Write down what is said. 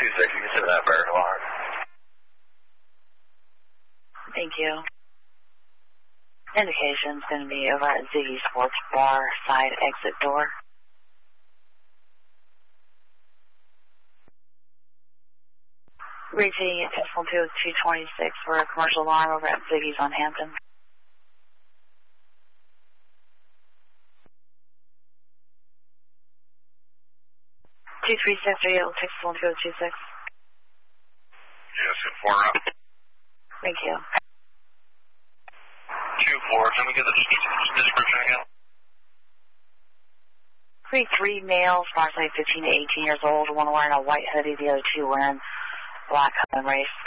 you can send that American alarm. Thank you. Indication's going to be over at Ziggy Sports Bar side exit door. Reaching decimal 226 for a commercial alarm over at Ziggy's on Hampton. Two 363 decimal 226. Yes, informer up. Thank you. 2-4, can we get the description again? 3 males, approximately 15 to 18 years old, one wearing a white hoodie, the other two wearing black and race.